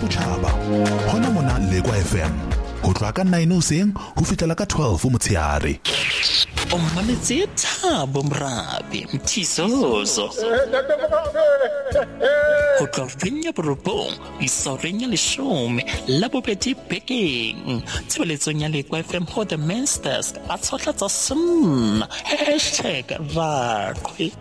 bosetšhaba hona mona Lekwa FM go tloa ka 9 hoseng go fihlela ka 12 motshehare. O mametse Thabo Mrabe Mthizozo go tloa fenya boropong isoreng ya leshome la bobedi bekeng tshebeletsong ya Lekwa FM ho the Men's Desk a tshotla tsa semna #raqhwe.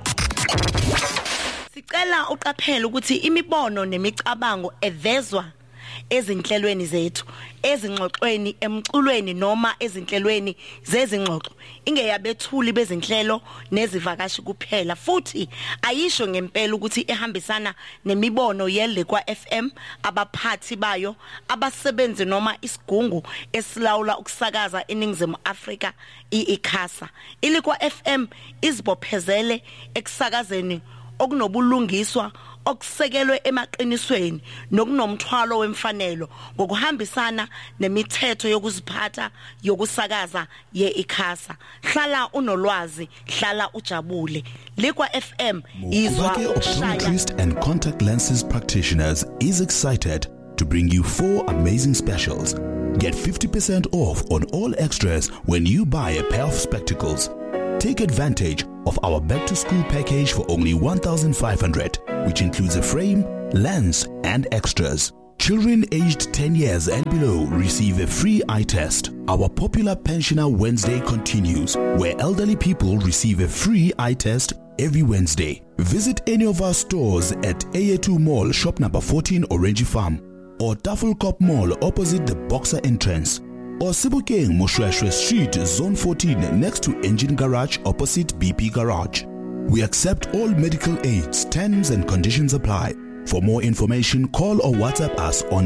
Sicela uqaphele ukuthi imibono nemicabango evezwa ezinhlelweni zethu, ezingxoxweni, emculweni noma ezinhlelweni zezingxoxo ingeyabethuli bezinhlelo nezivakashi kuphela, futhi ayisho ngempela ukuthi ehambisana nemibono yeLekwa FM, abaphathi bayo, abasebenzi noma isigungu esilawula ukusakaza eNingizimu Afrika iICASA. iLekwa FM izibophezele ekusakazeni okunobulungiswa okusekelwe emaqinisweni nokunomthwalo wemfanelo ngokuhambisana nemithetho yokuziphatha yokusakaza yeICASA. Hlala unolwazi, hlala ujabule. Lekwa FM izwa Optometrist and contact lenses practitioners is excited to bring you 4 amazing specials. Get 50% off on all extras when you buy a pair of spectacles. Take advantage of our back-to-school package for only 1,500, which includes a frame, lens, and extras. Children aged 10 years and below receive a free eye test. Our popular Pensioner Wednesday continues, where elderly people receive a free eye test every Wednesday. Visit any of our stores at AA2 Mall, shop number 14, Orange Farm, or Tafelkop Mall opposite the Boxer entrance, or Sebokeng Moshweshwe Street, Zone 14, next to Engine Garage opposite BP Garage. We accept all medical aids. Terms and conditions apply. For more information, call or WhatsApp us on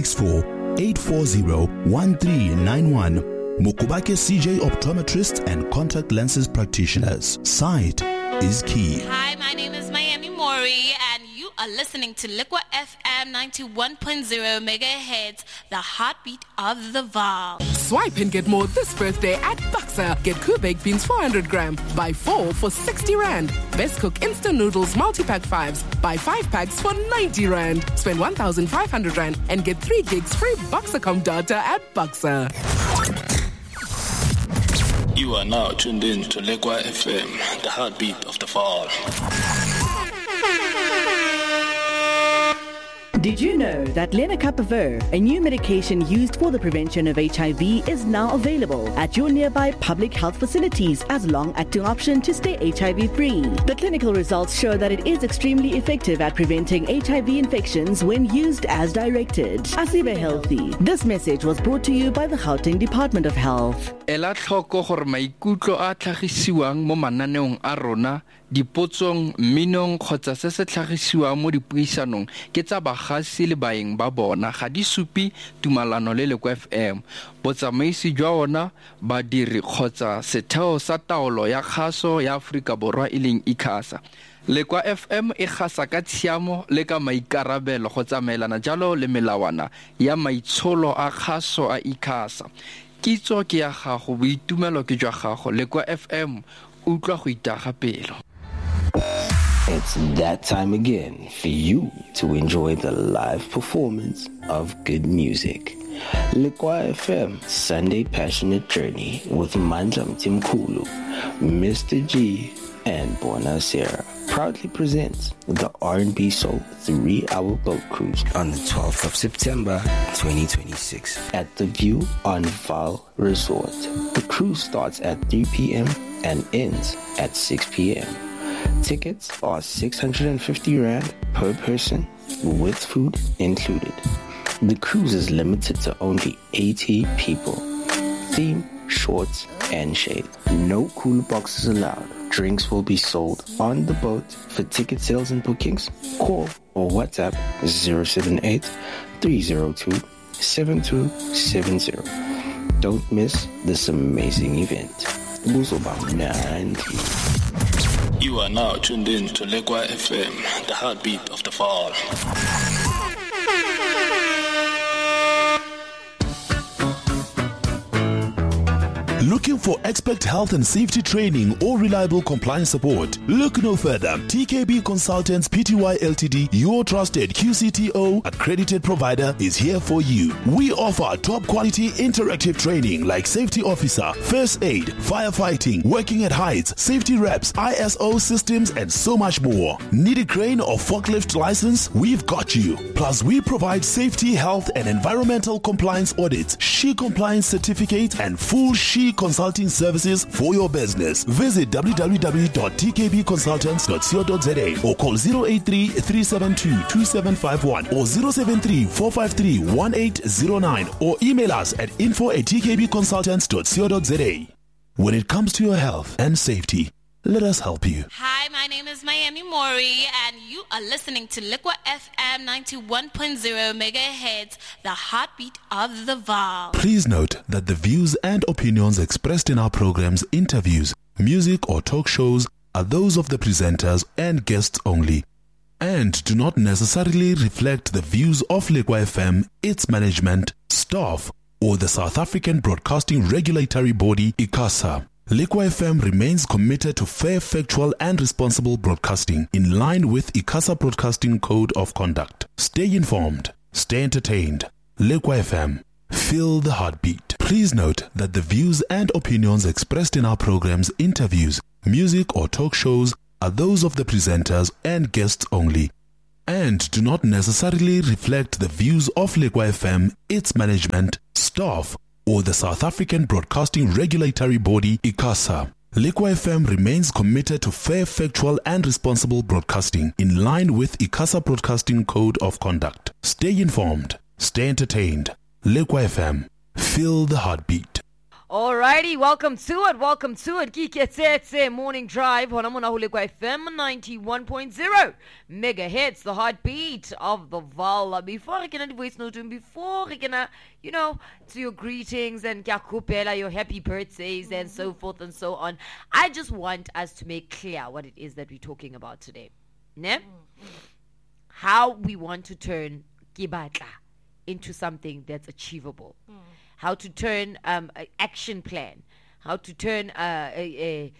064-840-1391. Mokubake CJ Optometrists and Contact Lenses Practitioners. Sight is key. Hi, my name is Miami Mori, and you are listening to Lekwa FM 91.0 megahertz, the heartbeat of the Vaal. Swipe and get more this birthday at Boxer. Get Kubek beans 400 gram. Buy 4 for 60 Rand. Best Cook instant noodles multi-pack 5s. Buy 5 packs for 90 Rand. Spend 1,500 Rand and get 3 gigs free Boxercom data at Boxer. You are now tuned in to Lekwa FM, the heartbeat of the Vaal. Did you know that Lenacapavir, a new medication used for the prevention of HIV, is now available at your nearby public health facilities as a long-acting option to stay HIV-free? The clinical results show that it is extremely effective at preventing HIV infections when used as directed. Asibe Healthy. This message was brought to you by the Gauteng Department of Health. Ela tlhoko gore maikutlo a tlhagisiwang mo mananeong a rona, dipotsong, minong kgotsa se se tlhagisiwang mo dipuisanong ke tsa bagasi le baeng ba bona, ga di supi tumalano le Lekwa FM. Botsamaisi jwa ona badiri kgotsa setheo sa taolo ya kgaso ya Afrika Borwa e leng ICASA. Lekwa FM e gasa ka tshiamo le ka maikarabelo go tsamaelana jalo le melawana ya maitsholo a kgaso a ICASA. Kitso ke ya gago, boitumelo ke jwa gago. Lekwa FM utlwa go itaga pelo. It's that time again for you to enjoy the live performance of good music. Lekwa FM Sunday Passionate Journey with Mandla Mtimkulu, Mr. G, and Bona Sarah proudly presents the R&B Soul 3-hour boat cruise on the 12th of September 2026 at the View on Vaal Resort. The cruise starts at 3 p.m. and ends at 6 p.m. Tickets are 650 Rand per person with food included. The cruise is limited to only 80 people. Theme, shorts, and shade. No cooler boxes allowed. Drinks will be sold on the boat. For ticket sales and bookings, call or WhatsApp 078-302-7270. Don't miss this amazing event. You are now tuned in to Lekwa FM, the heartbeat of the Vaal. Looking for expert health and safety training or reliable compliance support? Look no further. TKB Consultants Pty Ltd, your trusted QCTO accredited provider, is here for you. We offer top quality interactive training like safety officer, first aid, firefighting, working at heights, safety reps, ISO systems, and so much more. Need a crane or forklift license? We've got you. Plus, we provide safety, health, and environmental compliance audits, SHE compliance certificates, and full SHE consulting services for your business. Visit www.tkbconsultants.co.za or call 083-372-2751 or 073-453-1809 or email us at info@tkbconsultants.co.za. When it comes to your health and safety, let us help you. Hi, my name is Miami Mori, and you are listening to Liquid FM 91.0 megahertz, the heartbeat of the Vaal. Please note that the views and opinions expressed in our programs, interviews, music, or talk shows are those of the presenters and guests only, and do not necessarily reflect the views of Liquid FM, its management, staff, or the South African Broadcasting Regulatory Body, ICASA. Liquid FM remains committed to fair, factual, and responsible broadcasting in line with ICASA Broadcasting Code of Conduct. Stay informed, stay entertained. Liquid FM, feel the heartbeat. Please note that the views and opinions expressed in our programs, interviews, music, or talk shows are those of the presenters and guests only, and do not necessarily reflect the views of Liquid FM, its management, staff, or the South African Broadcasting Regulatory Body, ICASA. Liquid FM remains committed to fair, factual, and responsible broadcasting in line with ICASA Broadcasting Code of Conduct. Stay informed, stay entertained. Liquid FM, feel the heartbeat. Alrighty, welcome to it. Kiketsetse Morning Drive on Liquid FM 91.0 megahertz, the heartbeat of the Vaal. Before I can voice note, before I can, to your greetings and your happy birthdays and so forth and so on, I just want us to make clear what it is that we're talking about today. Ne? How we want to turn Kibatla into something that's achievable. How to turn an action plan, how to turn to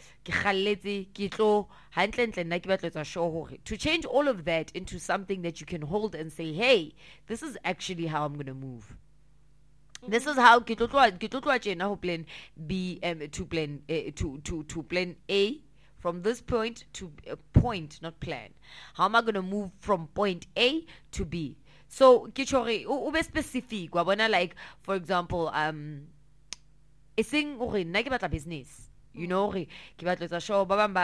change all of that into something that you can hold and say, hey, this is actually how I'm going to move. This is how plan B to plan A, from this point to point, not plan. How am I going to move from point A to B? So, ube specific, like, for example, business. You know, show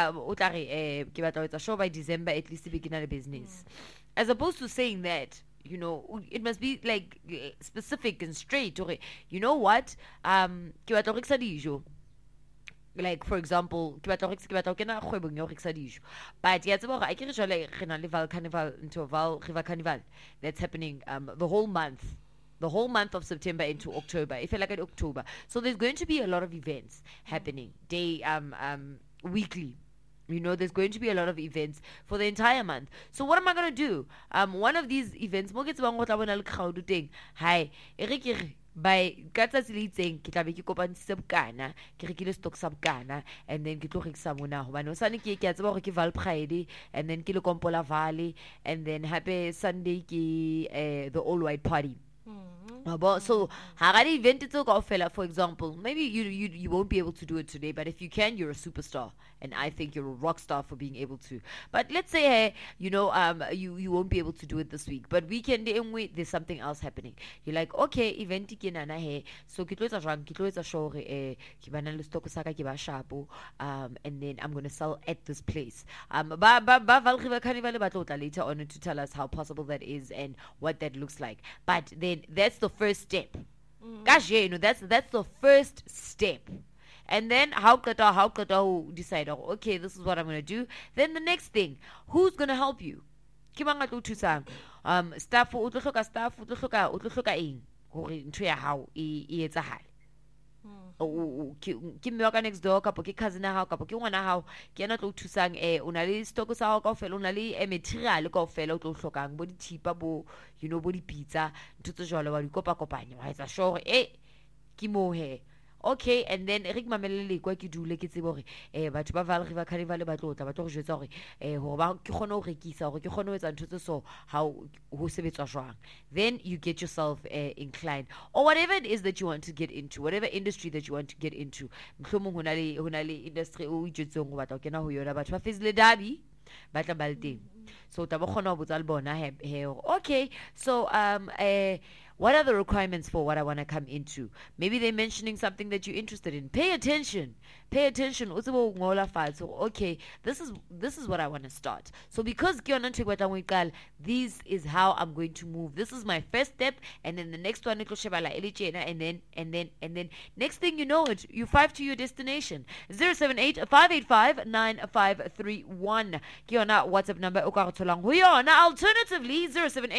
by December, at least begin a business. As opposed to saying that, it must be like specific and straight. You know what? Like, for example, but I carnival that's happening the whole month of September into October. If you like, at October, so there's going to be a lot of events happening weekly. There's going to be a lot of events for the entire month. So what am I going to do? One of these events, by Katsas leading Kitabiki Kopan Sabkana, Kirikilo stock Sabkana, and then Kitorik Samuna, Sanosaniki Katsabaki Valpredi, and then Kilocompola Valley, and then Happy Sunday, the all white party. So, Harari invented fella, for example. Maybe you won't be able to do it today, but if you can, you're a superstar, and I think you're a rock star for being able to. But let's say, hey, you won't be able to do it this week, but weekend there's something else happening. You're like, okay, event ikinana he, so kitlo show kibana stock saka kiba shapo, and then I'm gonna sell at this place. Later on to tell us how possible that is and what that looks like. But then that's the first step. Gosh, that's the first step. And then how decide, okay, this is what I'm going to do. Then the next thing, who's going to help you? Staff, ke mme wa ka next door kapo ke cousin ha kapo ke ngwana ha ke ena tlo thusang una le stock sa ka ofela una le material ka ofela o tlo hlokang bo dithipa bo bo di pizza ntutse jwalo wa di kopa kopanya wa etsa sure ke mo he okay, and then re mamelele kwa ke dule ke tsebo re batho ba Vaal River Carnival ba tlo go jwetsa gore hore ba ke khone ho rekisa gore ke khone ho etsa ntho tse so how ho sebetswa jwang. Then you get yourself inclined or whatever it is that you want to get into, whatever industry that you want to get into. Mhlomong hona le industry o itsetseng go batla kena ho yona batho ba Fizzle Derby batla balteng, so ta ba khona ho botsa le bona he okay, so what are the requirements for what I want to come into? Maybe they're mentioning something that you're interested in. Pay attention. Okay, this is what I want to start. So because this is how I'm going to move. This is my first step, and then the next one and then next thing you know it, you 5 to your destination. 078-585-9531. Kiona WhatsApp number alternatively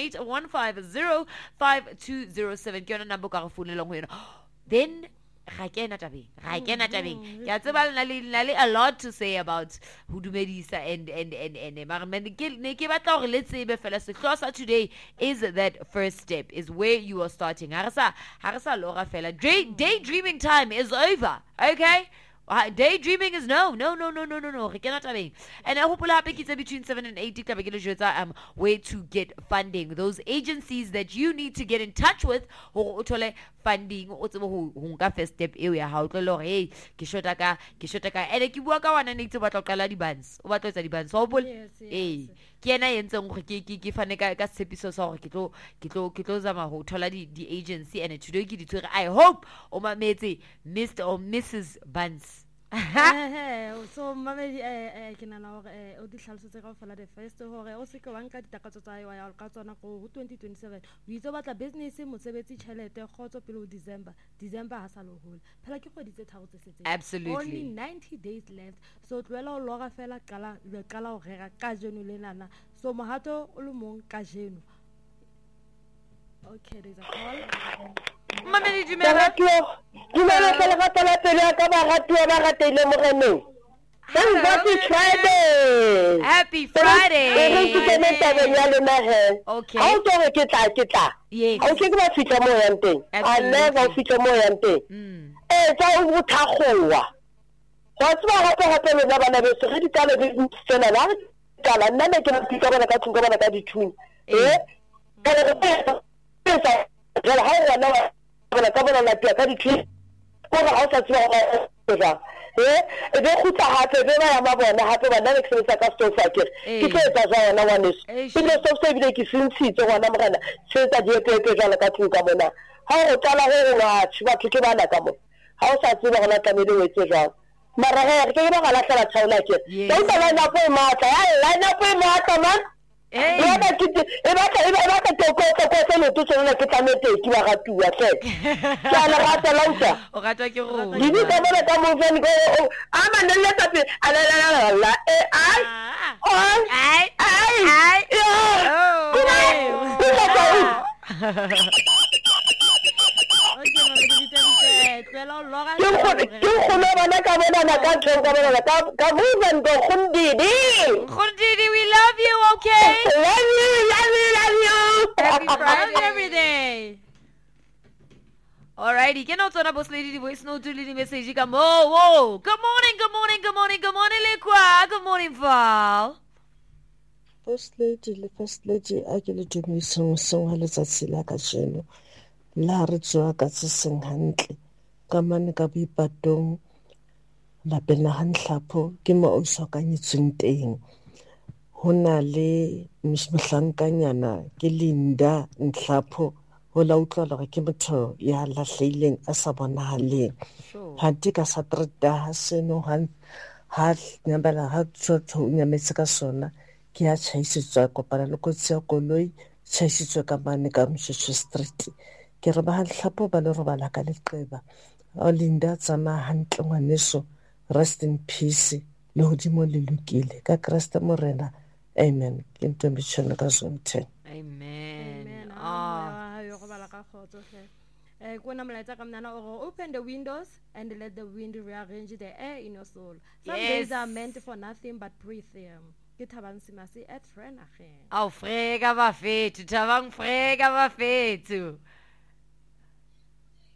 078-150-5207. Kiona number then ga ke na tabeng ya tseba a lot to say about ho dumedisa and mara ne ke batla gore le tsebe fela sehlosa today is that first step is where you are starting. Ha re sa lora fela daydreaming time is over, okay? Daydreaming is no. Re cannot tabeng. And I hope between 7 and 8 where to get funding. Those agencies that you need to get in touch with or funding o tsebo ho nka first step eo ya ha o tlo hey ke shota ka ene ke bua ka wana ne tse batla qala di buns o batla etsa di buns o bol ke ena yentseng gore ke fane ka tshepiso sa gore ke tlo zama ho thola di agency, and today ke di tsere I hope o mametse Mr. or Mrs. Buns. So mamedi ke nana hore o di hlalosetse ka fela the first hore o se ke wa nka ditakatso tsa yo ya ka tsona go 2027 o itse batla business mosebetsi chelete khotso pele o December ha sa lo hola phela ke kgwedi tse tharo tse setse absolutely only 90 days left, so tloela o loga fela qala o rega ka jeno le nana, so mohato o le mong ka jeno. Okay, there's a call. Mamedi dumela fela ka tala pele ka ba ratile moreneng. Happy Friday. Okay. How do we get that? Yes. How can we fit more than thing? I never fit more than thing. Tsa o thakgowa. What's what happened with bana be se di tala di tsena la tala nna ne ke ntse bana ka tshunga bana ka dithunya. Ka re pesa ga ha wana bana ka bana la ka dithunya. Ko ga o sa tswa e be go tsa hape be ba ya mabona hape bana le kse ka stove ke tsa jana waneso ile stove bile ke sintshitse gona mogana se tsa di pepe jana ka tsuka bona ha o tala go wa tshwa ke bana ka mo ha o sa tseba gona tlamele o etse jang mara ke ba gala tlala tsaula ke o tla na po mata ya na po mata man e ba ke to ko se le to tsona ke tlamete ke ba gatua tle ya la rata lauta o rata ke go di ka bona ka mo ven go ama ne le tape ala we love you, okay? Love you. Happy Friday every day. Alrighty, can also boss lady the voice note to the message. Come whoa. Good morning, Lekwa. Good morning, Val. First lady, I can do me some letsatsi la ka jeno. La re tswa ka tseng hantle. Ka mane ka bi patong. La pena hantlhapo ke mo o sokanyetseng teng. Hona le mishmhlankanyana ke Linda Ntlhapo ho la utlwa le ke motho ya lahlileng a sa bonahaleng. Ha di ka sa treta ha seno ha nyambala ha tsotho nyametse ka sona ke ya chaisitswa kopana le kotsi ya koloi chaisitswe ka mane ka Mshishi Street. Ke re ba Ntlhapo ba le robala ka leqeba. O Linda tsama hantle ngwaneso, rest in peace le hodimo le lokile ka Kriste morena. Amen. Ke ntwe mbitshone ka zone 10. Amen. Open the windows and let the wind rearrange the air in your soul. Some days are meant for nothing but breathe them. Ke Thabang Simasi at friend again. Au frega ba fetu, Thabang frega ba fetu.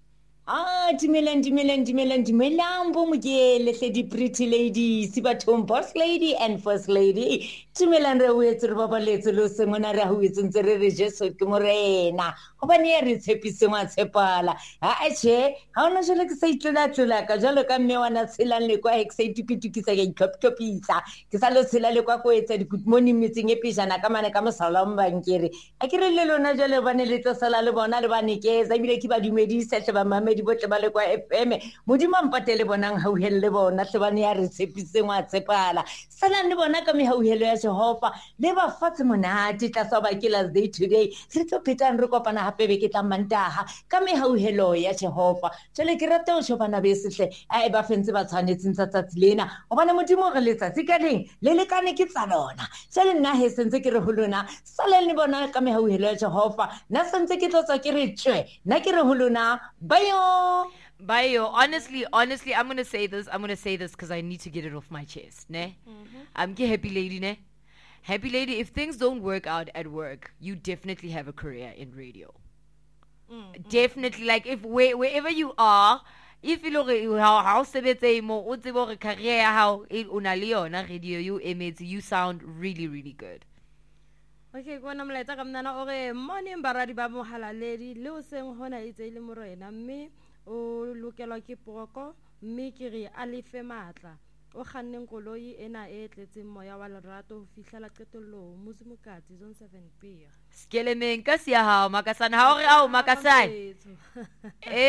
Dumelang bo mokele hle di pretty ladies, bathong boss lady and first lady. Dumelang re hoetse re babaletse lo sengwana re hoetse ntse re re Jesu ke morena. Hobane re tshepiseng wa tshepala. Ha che, ha ona jole ke sa itlola ka jalo ka mme wana tshelang le kwa excited tukisa ke tlopisa. Ke sa lo tshela le kwa go etsa di good morning meeting e pishana ka mane ka mosala mbankere. A ke re le lona jole bane le tlo sala le bona le bane ke za bile ke ba dumedisa hle ba mamedi botle ba le kwa FM modimo mpatele bonang hauhelle bona hle bane ya re tshepiseng wa tshepala salang le bona ka mehauhelo ya Jehova le ba fatse monate tla sa ba ke last day today re tlo phetang re kopana hape be ke tla mantaha ka mehauhelo ya Jehova jole ke rata o shobana be sehle a ba fentse ba tshwanetseng tsatsatsi lena o bana modimo re letsatsi ka leng le lekane ke tsa lona jole nna he sentse ke re ho lona salang le bona ka mehauhelo ya Jehova na sentse ke tlotsa ke re tshwe na ke re ho lona Bayo, honestly, I'm gonna say this because I need to get it off my chest, ne? I'm happy lady, ne? Happy lady, if things don't work out at work, you definitely have a career in radio. Definitely, like if wherever you are, if you look how sebetse mo o tsebo re career how una le yona radio you sound really really good. Okay, go na mlaetsa ka mnana ore morning baradi ba mohala lady le o seng hona itse ile morena mme o lokelwa ke poko mme ke re a lefe matla o kganneng koloi ena e tletseng moya wa lerato ho fihlela qetollo muzimukati zone 7 beer skelemeng ka sia ha makasana ha ore au makasana